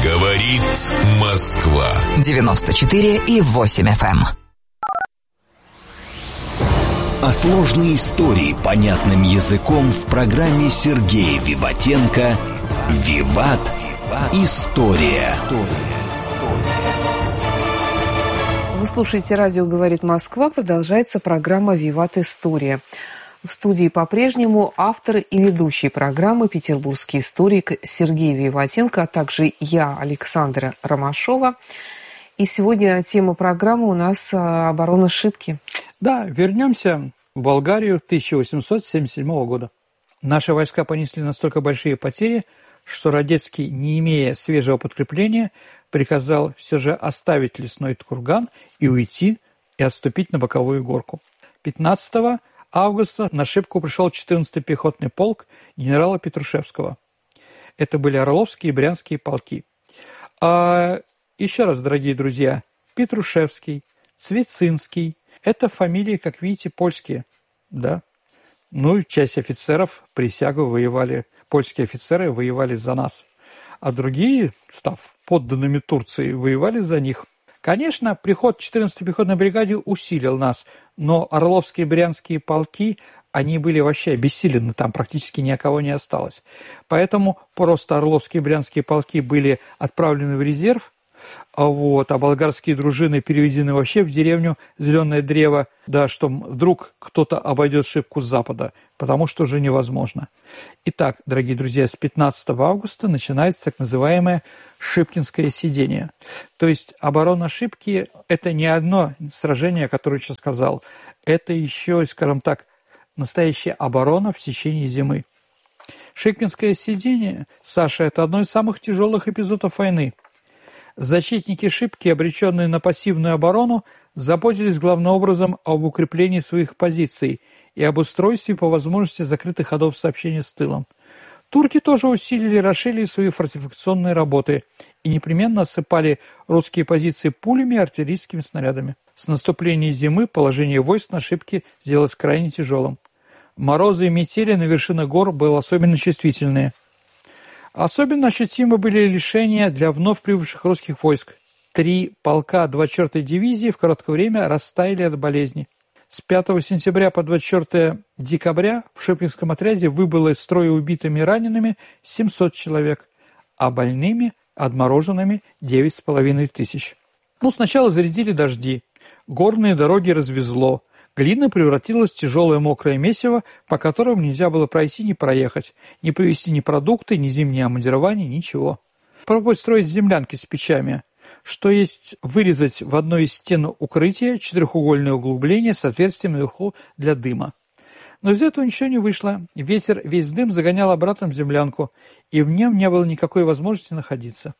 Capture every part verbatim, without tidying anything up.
Говорит Москва. девяносто четыре и восемь эф эм. О сложной истории понятным языком в программе Сергея Виватенко «Виват. История». Вы слушаете радио «Говорит Москва». Продолжается программа «Виват. История». В студии по-прежнему автор и ведущий программы петербургский историк Сергей Виватенко, а также я, Александра Ромашова. И сегодня тема программы у нас оборона Шипки. Да, вернемся в Болгарию тысяча восемьсот семьдесят седьмого года. Наши войска понесли настолько большие потери, что Радецкий, не имея свежего подкрепления, приказал все же оставить лесной курган и уйти, и отступить на боковую горку. пятнадцатого августа на Шипку пришел четырнадцатый пехотный полк генерала Петрушевского. Это были Орловские и Брянские полки. А еще раз, дорогие друзья, Петрушевский, Цвицинский – это фамилии, как видите, польские. Да? Ну, часть офицеров присягу воевали, польские офицеры воевали за нас. А другие, став подданными Турции, воевали за них. Конечно, приход четырнадцатой пехотной бригады усилил нас, но Орловские и Брянские полки, они были вообще обессилены, там практически ни о кого не осталось. Поэтому просто Орловские и Брянские полки были отправлены в резерв, вот, а болгарские дружины переведены вообще в деревню Зеленое Древо, да, что вдруг кто-то обойдет Шипку с запада, потому что уже невозможно. Итак, дорогие друзья, с пятнадцатого августа начинается так называемое Шипкинское сидение. То есть оборона Шипки – это не одно сражение, которое я сейчас сказал, это еще, скажем так, настоящая оборона в течение зимы. Шипкинское сидение, Саша, это одно из самых тяжелых эпизодов войны. Защитники Шипки, обреченные на пассивную оборону, заботились главным образом об укреплении своих позиций и об устройстве по возможности закрытых ходов сообщения с тылом. Турки тоже усилили и расширили свои фортификационные работы и непременно осыпали русские позиции пулями и артиллерийскими снарядами. С наступлением зимы положение войск на Шипке сделалось крайне тяжелым. Морозы и метели на вершинах гор были особенно чувствительные. Особенно ощутимы были лишения для вновь прибывших русских войск. Три полка двадцать четвёртой дивизии в короткое время растаяли от болезни. С пятого сентября по двадцать четвёртое декабря в Шипкинском отряде выбыло из строя убитыми и ранеными семьсот человек, а больными, отмороженными девять с половиной тысяч. Ну, сначала зарядили дожди, горные дороги развезло, глина превратилась в тяжелое мокрое месиво, по которому нельзя было пройти ни проехать, ни повезти ни продукты, ни зимнее обмундирование, ничего. Пробовать строить землянки с печами, что есть вырезать в одной из стен укрытия четырехугольное углубление с отверстием наверху для дыма. Но из этого ничего не вышло. Ветер весь дым загонял обратно в землянку, и в нем не было никакой возможности находиться.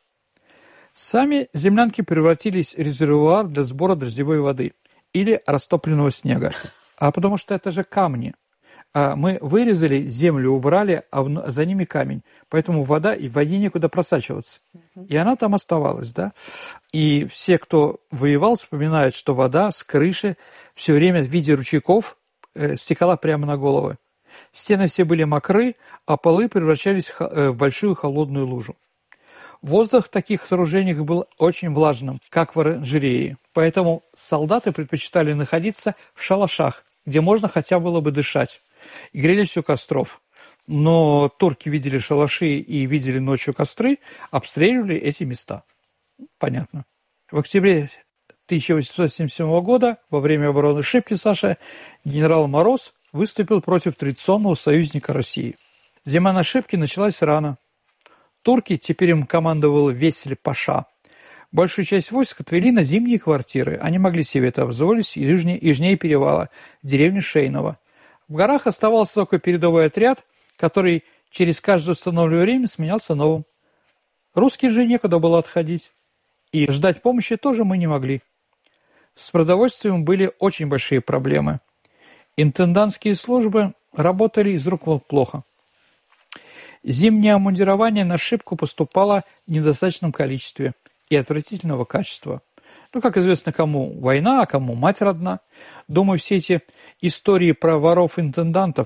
Сами землянки превратились в резервуар для сбора дождевой воды или растопленного снега. А потому что это же камни. А мы вырезали, землю убрали, а за ними камень. Поэтому вода, и в воде некуда просачиваться. И она там оставалась, да. И все, кто воевал, вспоминают, что вода с крыши все время в виде ручейков э, стекала прямо на головы. Стены все были мокры, а полы превращались в большую холодную лужу. Воздух в таких сооружениях был очень влажным, как в оранжерее. Поэтому солдаты предпочитали находиться в шалашах, где можно хотя бы было бы дышать, и грелись у костров. Но турки видели шалаши и видели ночью костры, обстреливали эти места. Понятно. В октябре тысяча восемьсот семьдесят седьмого года, во время обороны Шипки, Саша, генерал Мороз выступил против традиционного союзника России. Зима на Шипке началась рано. Турки, теперь им командовал Весель Паша, большую часть войск отвели на зимние квартиры. Они могли себе это позволить южнее, южнее перевала, в деревне Шейново. В горах оставался только передовой отряд, который через каждое установленное время сменялся новым. Русским же некуда было отходить. И ждать помощи тоже мы не могли. С продовольствием были очень большие проблемы. Интендантские службы работали из рук вон плохо. Зимнее обмундирование на Шипку поступало в недостаточном количестве и отвратительного качества. Ну, как известно, кому война, а кому мать родна. Думаю, все эти истории про воров-интендантов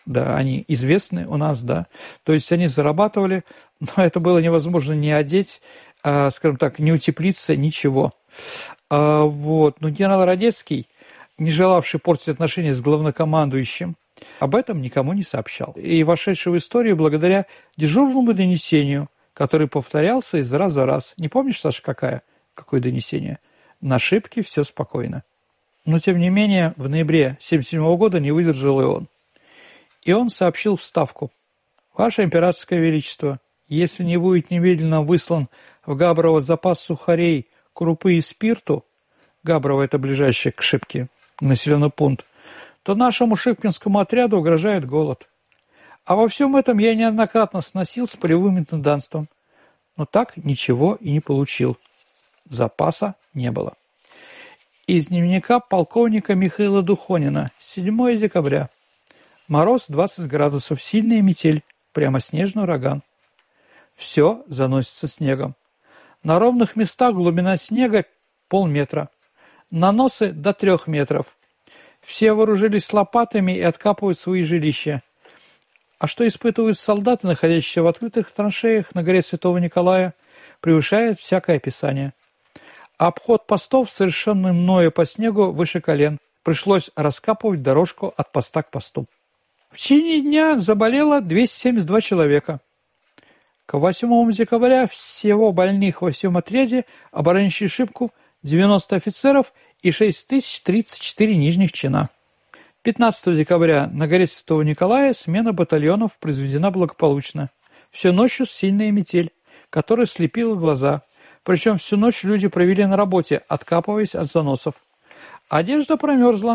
да, они известны у нас, да. То есть они зарабатывали, но это было невозможно не одеть, а, скажем так, не утеплиться, ничего. А, вот. Но генерал Радецкий, не желавший портить отношения с главнокомандующим, об этом никому не сообщал. И вошедший в историю благодаря дежурному донесению, который повторялся из раза в раз. Не помнишь, Саша, какая? Какое донесение? На Шипке все спокойно. Но, тем не менее, в ноябре тысяча девятьсот семьдесят седьмого года не выдержал и он. И он сообщил в Ставку: «Ваше императорское величество, если не будет немедленно выслан в Габрово запас сухарей, крупы и спирту», Габрово – это ближайший к Шипке населенный пункт, то нашему шипкинскому отряду угрожает голод. А во всем этом я неоднократно сносил с полевым интендантством, но так ничего и не получил. Запаса не было. Из дневника полковника Михаила Духонина, седьмого декабря. Мороз двадцать градусов, сильная метель, прямо снежный ураган. Все заносится снегом. На ровных местах глубина снега полметра, наносы до трех метров. Все вооружились лопатами и откапывают свои жилища. А что испытывают солдаты, находящиеся в открытых траншеях на горе Святого Николая, превышает всякое описание. Обход постов, совершенный мною по снегу выше колен, пришлось раскапывать дорожку от поста к посту. В течение дня заболело двести семьдесят два человека. К восьмому декабря всего больных во всем отряде, обороняющей Шипку, девяносто офицеров и шесть тысяч тридцать четыре нижних чина. пятнадцатого декабря на горе Святого Николая смена батальонов произведена благополучно. Всю ночью сильная метель, которая слепила глаза. Причем всю ночь люди провели на работе, откапываясь от заносов. Одежда промерзла,